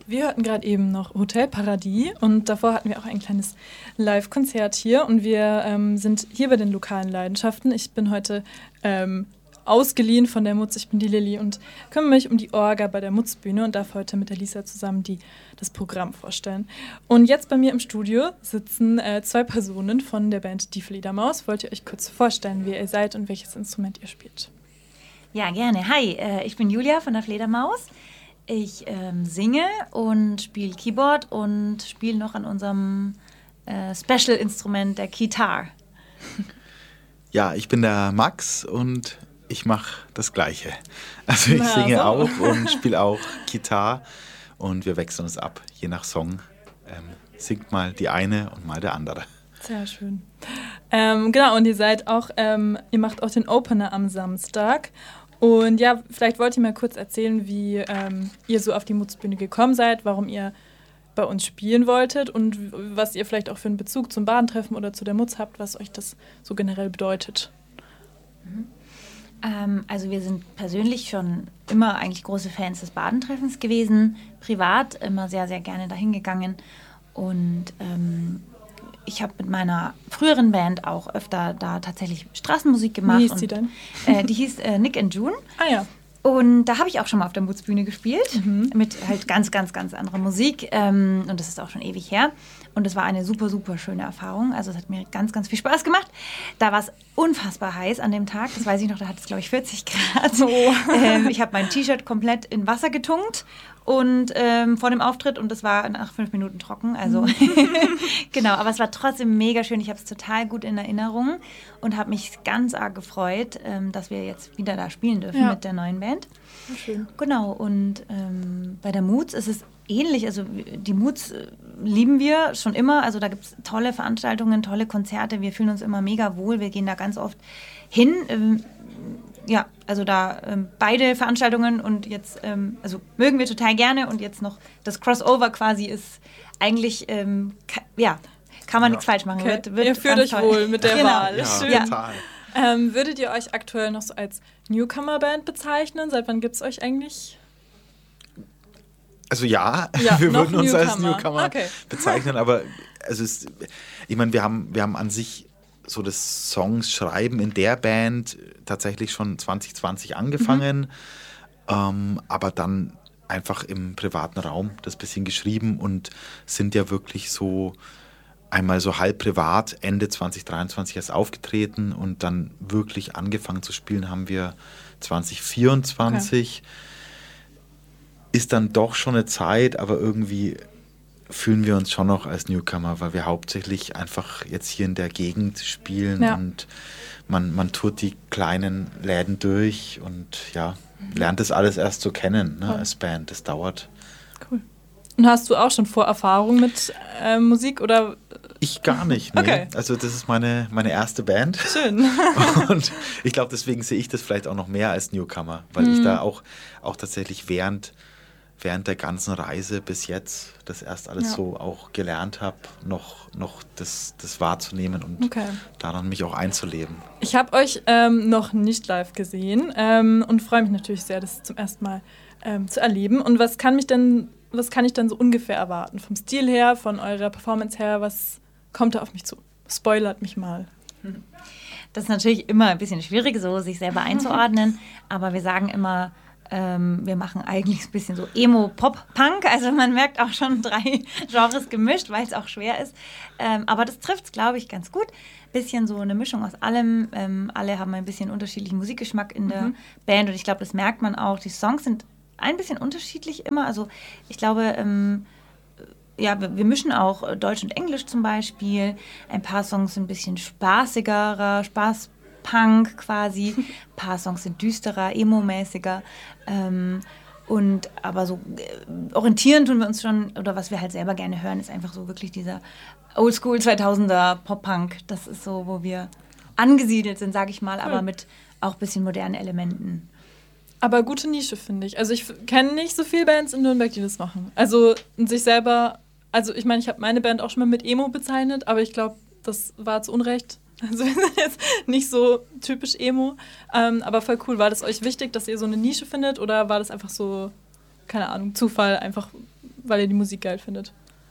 Wir hörten gerade eben noch Hotel Paradis und davor hatten wir auch ein kleines Live-Konzert hier und wir sind hier bei den lokalen Leidenschaften. Ich bin heute ausgeliehen von der Mutz, ich bin die Lilly und kümmere mich um die Orga bei der Mutzbühne und darf heute mit der Lisa zusammen das Programm vorstellen. Und jetzt bei mir im Studio sitzen 2 Personen von der Band Die Fledermaus. Wollt ihr euch kurz vorstellen, wer ihr seid und welches Instrument ihr spielt? Ja, gerne. Hi, ich bin Julia von der Fledermaus. Ich singe und spiele Keyboard und spiele noch an unserem Special-Instrument, der Kitar. Ja, ich bin der Max und ich mache das Gleiche. Also ich singe auch und spiele auch Gitarre und wir wechseln uns ab. Je nach Song singt mal die eine und mal der andere. Sehr schön. Genau, und ihr seid auch, ihr macht auch den Opener am Samstag. Und ja, vielleicht wollt ihr mal kurz erzählen, wie ihr so auf die Mutzbühne gekommen seid, warum ihr bei uns spielen wolltet und was ihr vielleicht auch für einen Bezug zum Badentreffen oder zu der Mutz habt, was euch das so generell bedeutet. Also wir sind persönlich schon immer eigentlich große Fans des Badentreffens gewesen, privat immer sehr, sehr gerne dahin gegangen und ich habe mit meiner früheren Band auch öfter da tatsächlich Straßenmusik gemacht. Wie hieß die denn? Die hieß Nick and June. Ah ja. Und da habe ich auch schon mal auf der Mutzbühne gespielt, mit halt ganz, ganz, ganz anderer Musik. Und das ist auch schon ewig her. Und es war eine super, super schöne Erfahrung. Also es hat mir ganz, ganz viel Spaß gemacht. Da war es unfassbar heiß an dem Tag. Das weiß ich noch, da hat es, glaube ich, 40 Grad. Oh. Ich habe mein T-Shirt komplett in Wasser getunkt und vor dem Auftritt. Und das war nach 5 Minuten trocken. Also genau, aber es war trotzdem mega schön. Ich habe es total gut in Erinnerung und habe mich ganz arg gefreut, dass wir jetzt wieder da spielen dürfen mit der neuen Band. Schön. Genau, und bei der Mutz ist es ähnlich. Also die Mutz lieben wir schon immer. Also da gibt es tolle Veranstaltungen, tolle Konzerte. Wir fühlen uns immer mega wohl. Wir gehen da ganz oft hin. Ja, also da beide Veranstaltungen und jetzt, also mögen wir total gerne. Und jetzt noch das Crossover quasi ist eigentlich, kann man nichts falsch machen. Okay. Ihr fühlt euch wohl mit der Wahl. Ja, schön. total. Würdet ihr euch aktuell noch so als Newcomer-Band bezeichnen? Seit wann gibt es euch eigentlich? Also ja, wir würden uns als Newcomer okay. bezeichnen, aber ich meine, wir haben an sich so das Songs schreiben in der Band tatsächlich schon 2020 angefangen, aber dann einfach im privaten Raum das bisschen geschrieben und sind ja wirklich so einmal so halb privat Ende 2023 erst aufgetreten und dann wirklich angefangen zu spielen haben wir 2024. Okay. Ist dann doch schon eine Zeit, aber irgendwie fühlen wir uns schon noch als Newcomer, weil wir hauptsächlich einfach jetzt hier in der Gegend spielen und man tourt die kleinen Läden durch und lernt das alles erst so kennen, ne, als Band. Das dauert. Cool. Und hast du auch schon Vorerfahrung mit Musik oder? Ich gar nicht, nee. Okay. Also das ist meine erste Band. Schön. Und ich glaube, deswegen sehe ich das vielleicht auch noch mehr als Newcomer, weil ich da auch tatsächlich während der ganzen Reise bis jetzt das erst alles so auch gelernt habe, noch das wahrzunehmen und daran mich auch einzuleben. Ich habe euch noch nicht live gesehen und freue mich natürlich sehr, das zum ersten Mal zu erleben. Und was kann ich denn so ungefähr erwarten? Vom Stil her, von eurer Performance her, was kommt da auf mich zu? Spoilert mich mal. Das ist natürlich immer ein bisschen schwierig, so sich selber einzuordnen, aber wir sagen immer, wir machen eigentlich ein bisschen so Emo-Pop-Punk, also man merkt auch schon 3 Genres gemischt, weil es auch schwer ist, aber das trifft es, glaube ich, ganz gut. Bisschen so eine Mischung aus allem, alle haben ein bisschen unterschiedlichen Musikgeschmack in der Band und ich glaube, das merkt man auch. Die Songs sind ein bisschen unterschiedlich immer, also ich glaube, wir mischen auch Deutsch und Englisch zum Beispiel, ein paar Songs sind ein bisschen spaßigerer, Punk quasi. Ein paar Songs sind düsterer, emo-mäßiger. Aber so orientieren tun wir uns schon, oder was wir halt selber gerne hören, ist einfach so wirklich dieser Oldschool 2000er Pop-Punk. Das ist so, wo wir angesiedelt sind, sage ich mal, aber mit auch ein bisschen modernen Elementen. Aber gute Nische, finde ich. Also ich kenne nicht so viele Bands in Nürnberg, die das machen. Also sich selber, also ich meine, ich habe meine Band auch schon mal mit Emo bezeichnet, aber ich glaube, das war zu Unrecht. Also wir sind jetzt nicht so typisch Emo, aber voll cool. War das euch wichtig, dass ihr so eine Nische findet oder war das einfach so, keine Ahnung, Zufall, einfach weil ihr die Musik geil findet?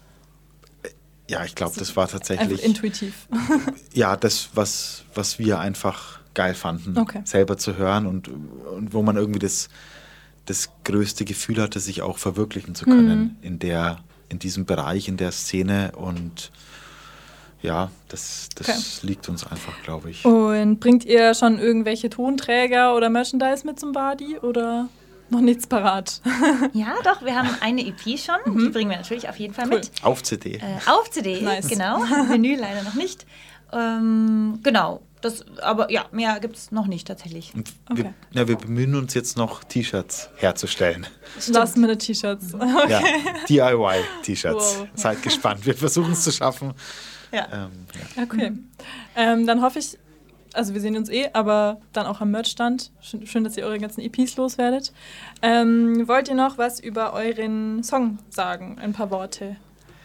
Ja, ich glaube, das war tatsächlich Einfach intuitiv. Ja, das, was wir einfach geil fanden, Okay. selber zu hören und wo man irgendwie das größte Gefühl hatte, sich auch verwirklichen zu können in diesem Bereich, in der Szene. Und ja, das liegt uns einfach, glaube ich. Und bringt ihr schon irgendwelche Tonträger oder Merchandise mit zum Badi oder noch nichts parat? Ja, doch, wir haben eine EP schon. Die bringen wir natürlich auf jeden Fall mit. Auf CD. Auf CD, Nice. genau. Vinyl leider noch nicht. Genau. Aber ja, mehr gibt es noch nicht tatsächlich. Und Okay. wir bemühen uns jetzt noch, T-Shirts herzustellen. Last-Minute-T-Shirts. Ja, DIY-T-Shirts. Wow. Seid gespannt. Wir versuchen es zu schaffen. Ja. Okay. Dann hoffe ich, also wir sehen uns aber dann auch am Merchstand. Schön, dass ihr eure ganzen EPs loswerdet. Wollt ihr noch was über euren Song sagen? Ein paar Worte.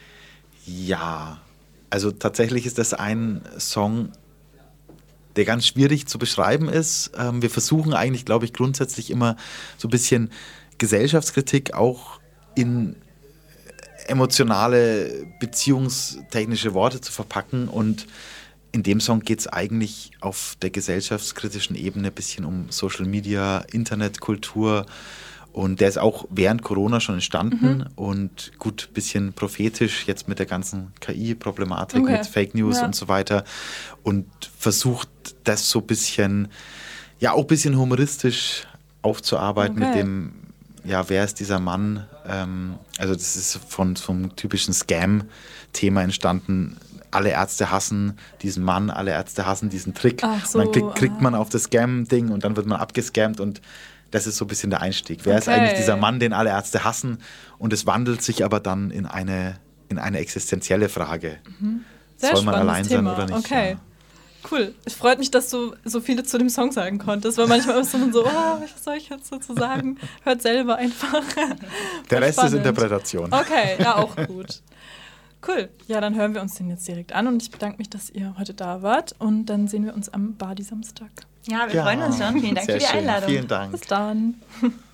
Ja, also tatsächlich ist das ein Song, der ganz schwierig zu beschreiben ist. Wir versuchen eigentlich, glaube ich, grundsätzlich immer so ein bisschen Gesellschaftskritik auch in emotionale, beziehungstechnische Worte zu verpacken. Und in dem Song geht es eigentlich auf der gesellschaftskritischen Ebene ein bisschen um Social Media, Internetkultur. Und der ist auch während Corona schon entstanden und gut, ein bisschen prophetisch jetzt mit der ganzen KI-Problematik, mit Fake News und so weiter. Und versucht das so ein bisschen, ja auch ein bisschen humoristisch aufzuarbeiten mit dem, ja, wer ist dieser Mann? Also das ist vom typischen Scam-Thema entstanden. Alle Ärzte hassen diesen Mann, alle Ärzte hassen diesen Trick. Ach so, und dann kriegt man auf das Scam-Ding und dann wird man abgescammt und das ist so ein bisschen der Einstieg. Wer ist eigentlich dieser Mann, den alle Ärzte hassen? Und es wandelt sich aber dann in eine existenzielle Frage. Sehr Soll man allein Thema. sein oder nicht? Okay. Ja. Cool. Es freut mich, dass du so viele zu dem Song sagen konntest, weil manchmal ist man so, was soll ich jetzt dazu sagen? Hört selber einfach. Der Rest spannend. ist Interpretation. Okay, ja, auch gut. Cool. Ja, dann hören wir uns den jetzt direkt an und ich bedanke mich, dass ihr heute da wart und dann sehen wir uns am Badi Samstag. Ja, wir freuen uns schon. Vielen Dank für die Sehr schön. Einladung. Vielen Dank. Bis dann.